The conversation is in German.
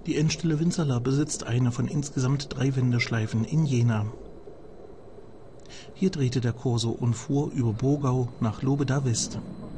Die Endstelle Winzerla besitzt eine von insgesamt 3 Wendeschleifen in Jena. Hier drehte der Corso und fuhr über Burgau nach Lobeda West.